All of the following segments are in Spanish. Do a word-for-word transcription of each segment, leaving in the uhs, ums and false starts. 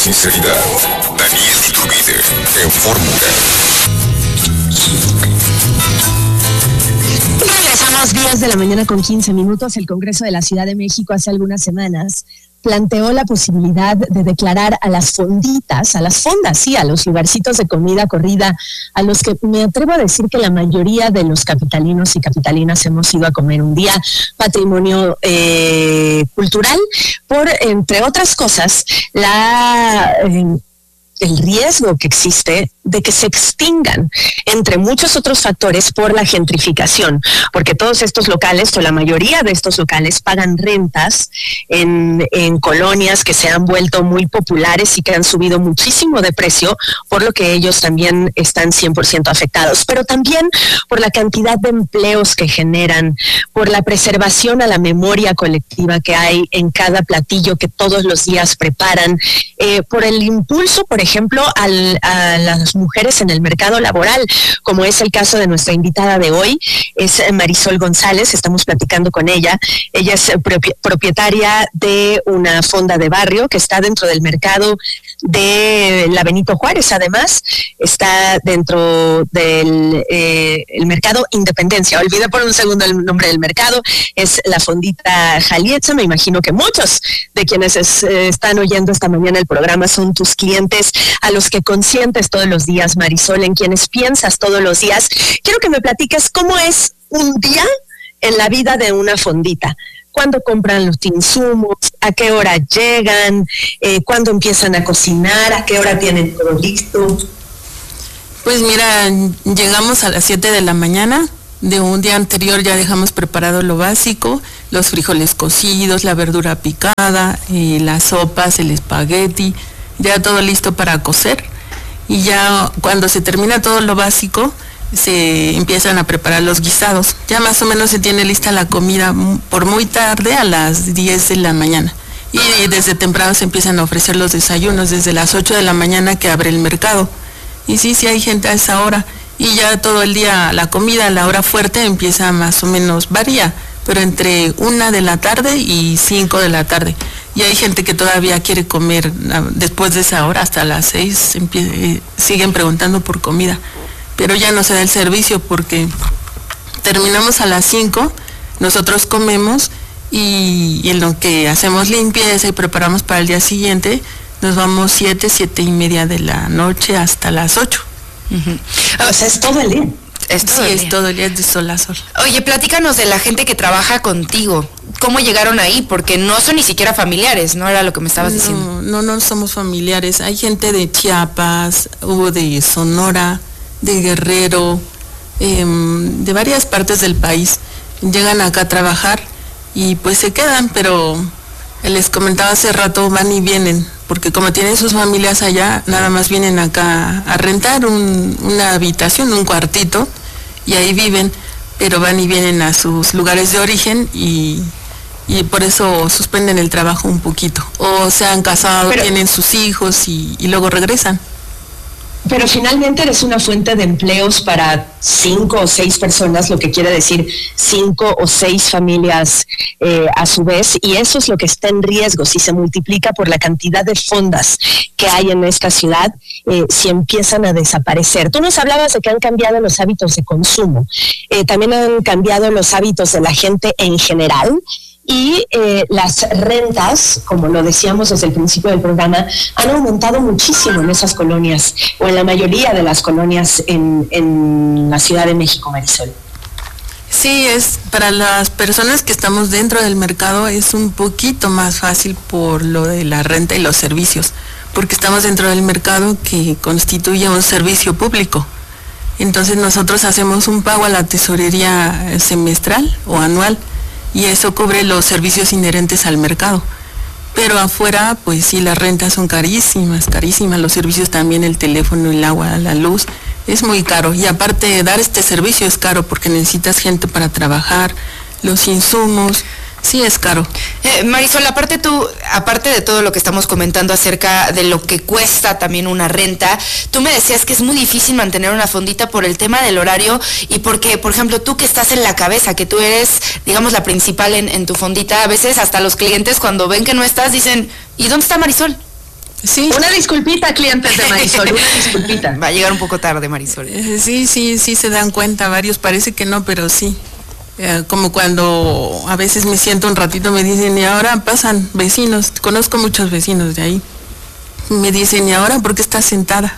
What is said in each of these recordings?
sinceridad. Daniel Iturbide, en Fórmula. Regresamos diez de la mañana con quince minutos. El Congreso de la Ciudad de México hace algunas semanas planteó la posibilidad de declarar a las fonditas, a las fondas, sí, a los lugarcitos de comida corrida, a los que me atrevo a decir que la mayoría de los capitalinos y capitalinas hemos ido a comer un día, patrimonio eh, cultural, por, entre otras cosas, la... Eh, el riesgo que existe de que se extingan, entre muchos otros factores, por la gentrificación, porque todos estos locales, o la mayoría de estos locales, pagan rentas en, en colonias que se han vuelto muy populares y que han subido muchísimo de precio, por lo que ellos también están cien por ciento afectados, pero también por la cantidad de empleos que generan, por la preservación a la memoria colectiva que hay en cada platillo que todos los días preparan, eh, por el impulso, por ejemplo, al, a las mujeres en el mercado laboral, como es el caso de nuestra invitada de hoy, es Marisol González. Estamos platicando con ella. Ella es propietaria de una fonda de barrio que está dentro del mercado de la Benito Juárez. Además, está dentro del eh, el mercado Independencia. Olvidé por un segundo el nombre del mercado. Es la Fondita Jalietza. Me imagino que muchos de quienes es, eh, están oyendo esta mañana el programa son tus clientes, a los que consientes todos los días, Marisol, en quienes piensas todos los días. Quiero que me platiques cómo es un día en la vida de una fondita. ¿Cuándo compran los insumos? ¿A qué hora llegan? Eh, ¿Cuándo empiezan a cocinar? ¿A qué hora tienen todo listo? Pues mira, llegamos a las siete de la mañana. De un día anterior ya dejamos preparado lo básico, los frijoles cocidos, la verdura picada, eh, las sopas, el espagueti, ya todo listo para cocer. Y ya cuando se termina todo lo básico, se empiezan a preparar los guisados. Ya más o menos se tiene lista la comida por muy tarde, a las diez de la mañana. Y desde temprano se empiezan a ofrecer los desayunos, desde las ocho de la mañana que abre el mercado. Y sí, sí hay gente a esa hora. Y ya todo el día la comida, la hora fuerte empieza más o menos, varía, pero entre una de la tarde y cinco de la tarde. Y hay gente que todavía quiere comer después de esa hora, hasta las seis, empie- siguen preguntando por comida. Pero ya no se da el servicio porque terminamos a las cinco, nosotros comemos y, y en lo que hacemos limpieza y preparamos para el día siguiente, nos vamos siete, siete y media de la noche hasta las ocho. Uh-huh. O sea, es todo el día. Es todo sí, el día. es todo el día, es de sol a sol. Oye, platícanos de la gente que trabaja contigo. ¿Cómo llegaron ahí? Porque no son ni siquiera familiares, ¿no? Era lo que me estabas no, diciendo. No, no somos familiares. Hay gente de Chiapas, hubo de Sonora, de Guerrero, eh, de varias partes del país. Llegan acá a trabajar y pues se quedan, pero les comentaba hace rato, van y vienen, porque como tienen sus familias allá, nada más vienen acá a rentar un, una habitación, un cuartito, y ahí viven, pero van y vienen a sus lugares de origen y, y por eso suspenden el trabajo un poquito. O se han casado, pero tienen sus hijos y, y luego regresan. Pero finalmente eres una fuente de empleos para cinco o seis personas, lo que quiere decir cinco o seis familias eh, a su vez, y eso es lo que está en riesgo si se multiplica por la cantidad de fondas que hay en esta ciudad, eh, si empiezan a desaparecer. Tú nos hablabas de que han cambiado los hábitos de consumo, eh, también han cambiado los hábitos de la gente en general. Y eh, las rentas, como lo decíamos desde el principio del programa, han aumentado muchísimo en esas colonias, o en la mayoría de las colonias en, en la Ciudad de México, Marisol. Sí, es para las personas que estamos dentro del mercado es un poquito más fácil por lo de la renta y los servicios, porque estamos dentro del mercado que constituye un servicio público. Entonces nosotros hacemos un pago a la tesorería semestral o anual, y eso cubre los servicios inherentes al mercado. Pero afuera, pues sí, las rentas son carísimas, carísimas, los servicios también, el teléfono, el agua, la luz, es muy caro. Y aparte de dar este servicio es caro porque necesitas gente para trabajar, los insumos, sí es caro. Eh, Marisol, aparte tú, aparte de todo lo que estamos comentando acerca de lo que cuesta también una renta, tú me decías que es muy difícil mantener una fondita por el tema del horario y porque, por ejemplo, tú que estás en la cabeza, que tú eres, digamos, la principal en, en tu fondita, a veces hasta los clientes cuando ven que no estás dicen, ¿y dónde está Marisol? Sí. Una disculpita, clientes de Marisol, una disculpita. Va a llegar un poco tarde, Marisol. Eh, sí, sí, sí se dan cuenta varios, parece que no, pero sí. Eh, como cuando a veces me siento un ratito, me dicen, y ahora pasan vecinos, conozco muchos vecinos de ahí. Me dicen, ¿y ahora por qué estás sentada?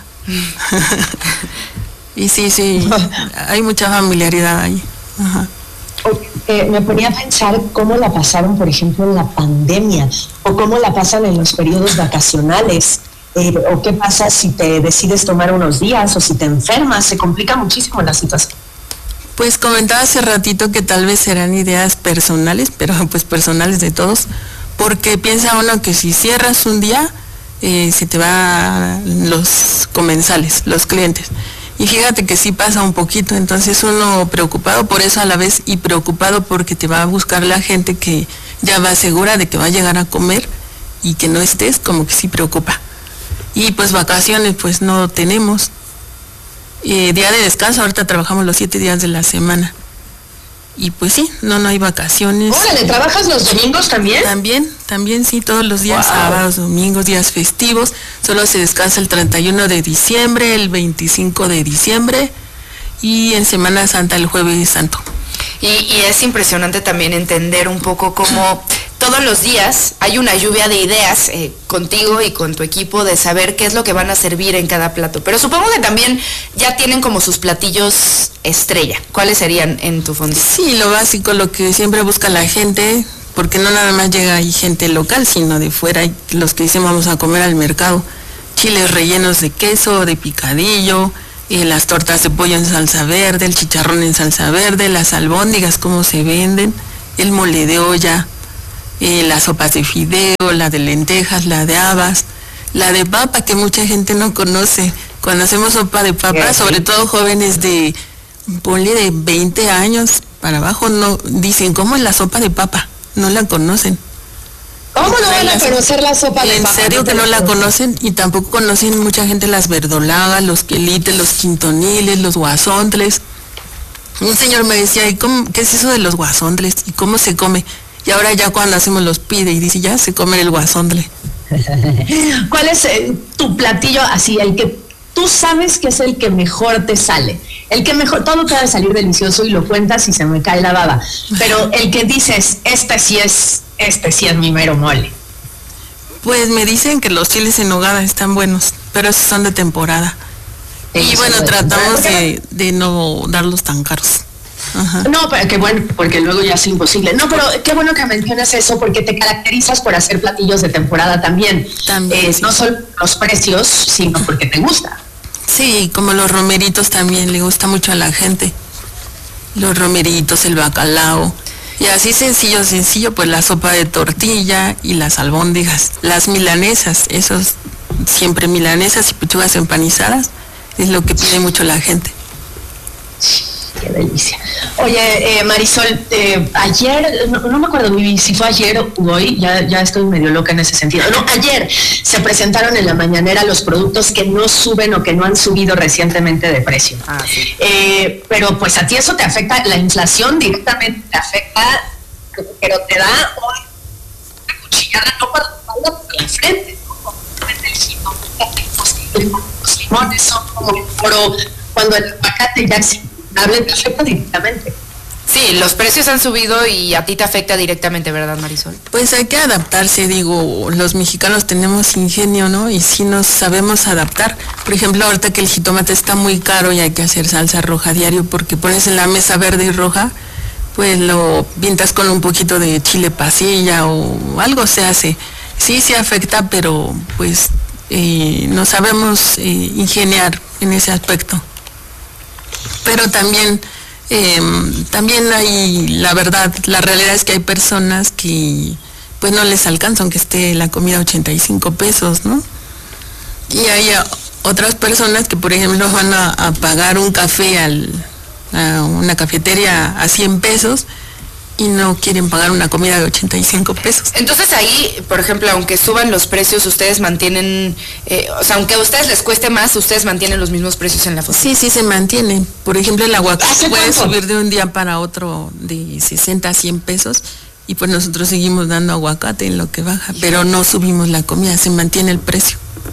Y sí, sí, hay mucha familiaridad ahí. Ajá. Eh, me ponía a pensar cómo la pasaron, por ejemplo, en la pandemia, o cómo la pasan en los periodos vacacionales, eh, o qué pasa si te decides tomar unos días, o si te enfermas, se complica muchísimo la situación. Pues comentaba hace ratito que tal vez serán ideas personales, pero pues personales de todos, porque piensa uno que si cierras un día, eh, se te van los comensales, los clientes. Y fíjate que sí pasa un poquito, entonces uno preocupado por eso a la vez y preocupado porque te va a buscar la gente que ya va segura de que va a llegar a comer y que no estés, como que sí preocupa. Y pues vacaciones pues no tenemos. Eh, día de descanso, ahorita trabajamos los siete días de la semana. Y pues sí, no, no hay vacaciones. Órale, ¿trabajas los domingos también? También, también sí, todos los días, wow. Sábados, domingos, días festivos. Solo se descansa el treinta y uno de diciembre, el veinticinco de diciembre y en Semana Santa el Jueves Santo. Y, y es impresionante también entender un poco cómo todos los días hay una lluvia de ideas eh, contigo y con tu equipo de saber qué es lo que van a servir en cada plato. Pero supongo que también ya tienen como sus platillos estrella. ¿Cuáles serían en tu fondita? Sí, lo básico, lo que siempre busca la gente, porque no nada más llega ahí gente local, sino de fuera, los que dicen vamos a comer al mercado. Chiles rellenos de queso, de picadillo, eh, las tortas de pollo en salsa verde, el chicharrón en salsa verde, las albóndigas, cómo se venden, el mole de olla, eh, las sopas de fideo, la de lentejas, la de habas, la de papa que mucha gente no conoce. Cuando hacemos sopa de papa, sí, sobre todo jóvenes de, ponle de veinte años para abajo, no dicen, ¿cómo es la sopa de papa? No la conocen. ¿Cómo no van a conocer la sopa de papa? En serio que no la conocen, y tampoco conocen mucha gente las verdolagas, los quelites, los quintoniles, los guasontles. Un señor me decía, ¿y cómo, qué es eso de los guasontles? ¿Y cómo se come? Y ahora ya cuando hacemos los pide y dice, ya se come el guasontle. ¿Cuál es eh, tu platillo así, el que tú sabes que es el que mejor te sale? El que mejor, todo te va a salir delicioso y lo cuentas y se me cae la baba. Pero el que dices, este sí es, este sí es mi mero mole. Pues me dicen que los chiles en nogada están buenos, pero esos son de temporada. Y bueno, tratamos de, de no darlos tan caros. Ajá. No, pero qué bueno, porque luego ya es imposible. No, pero qué bueno que mencionas eso, porque te caracterizas por hacer platillos de temporada también. También eh, sí. No solo los precios, sino porque te gusta. Sí, como los romeritos también le gusta mucho a la gente. Los romeritos, el bacalao. Y así sencillo, sencillo, pues la sopa de tortilla y las albóndigas. Las milanesas, esos siempre milanesas y pechugas empanizadas, es lo que pide mucho la gente. Qué delicia. Oye, eh, Marisol, eh, ayer, no, no me acuerdo si fue ayer o hoy, ya, ya estoy medio loca en ese sentido. No, ayer se presentaron en la mañanera los productos que no suben o que no han subido recientemente de precio. Ah, sí. eh, pero pues a ti eso te afecta, la inflación directamente te afecta, pero te da una cuchillada no para la frente, ¿no? El jitomate imposible, los limones son como el oro, cuando el aguacate ya existe. Te afecta directamente. Sí, los precios han subido y a ti te afecta directamente, ¿verdad, Marisol? Pues hay que adaptarse, digo, los mexicanos tenemos ingenio, ¿no? Y sí nos sabemos adaptar. Por ejemplo, ahorita que el jitomate está muy caro y hay que hacer salsa roja diario porque pones en la mesa verde y roja, pues lo pintas con un poquito de chile pasilla o algo se hace. Sí, sí afecta, pero pues eh, nos sabemos eh, ingeniar en ese aspecto. Pero también, eh, también hay, la verdad, la realidad es que hay personas que pues no les alcanza, aunque esté la comida a ochenta y cinco pesos, ¿no? Y hay otras personas que, por ejemplo, van a, a pagar un café al, a una cafetería a cien pesos y no quieren pagar una comida de ochenta y cinco pesos. Entonces ahí, por ejemplo, aunque suban los precios, ustedes mantienen, eh, o sea, aunque a ustedes les cueste más, ustedes mantienen los mismos precios en la fonda. Sí, sí se mantienen. Por ejemplo, el aguacate puede subir de un día para otro de sesenta a cien pesos y pues nosotros seguimos dando aguacate en lo que baja, pero no subimos la comida, se mantiene el precio.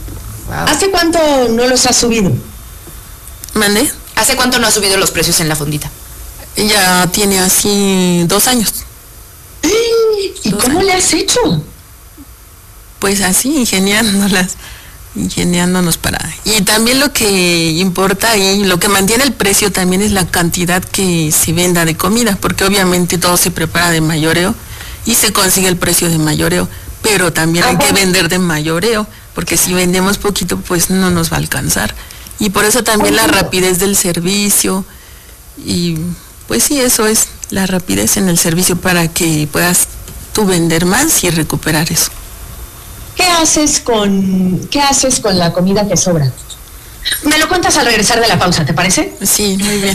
Wow. ¿Hace cuánto no los has subido? ¿Mandé? ¿Hace cuánto no ha subido los precios en la fondita? Ya tiene así dos años. ¿Y Dos cómo años. le has hecho? Pues así, ingeniándolas, ingeniándonos para... Y también lo que importa y lo que mantiene el precio también es la cantidad que se venda de comida, porque obviamente todo se prepara de mayoreo y se consigue el precio de mayoreo, pero también hay que vender de mayoreo, porque si vendemos poquito pues no nos va a alcanzar. Y por eso también la rapidez del servicio y pues sí, eso es la rapidez en el servicio para que puedas tú vender más y recuperar eso. ¿Qué haces con qué haces con la comida que sobra? Me lo cuentas al regresar de la pausa, ¿te parece? Sí, muy bien.